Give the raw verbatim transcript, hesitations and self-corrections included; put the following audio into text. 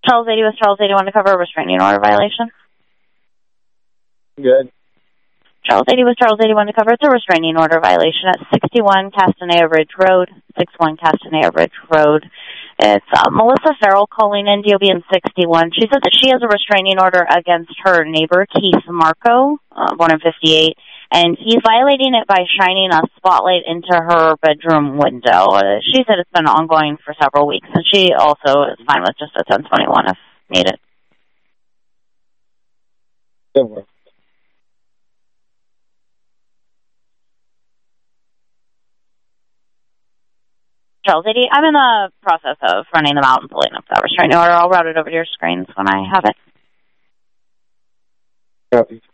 Charles eighty with Charles eighty-one to cover a restraining order violation. Good. Charles eighty with Charles eighty-one to cover. It's a restraining order violation at sixty-one Castanea Ridge Road, sixty-one Castanea Ridge Road. It's uh, Melissa Farrell calling in, D O B in sixty-one. She said that she has a restraining order against her neighbor, Keith Marco, uh, born in fifty-eight, and he's violating it by shining a spotlight into her bedroom window. Uh, she said it's been ongoing for several weeks, and she also is fine with just a ten twenty-one if needed. Good work. Charles eighty, I'm in the process of running them out and pulling up that restraining order. I'll route it over to your screens when I have it. Copy.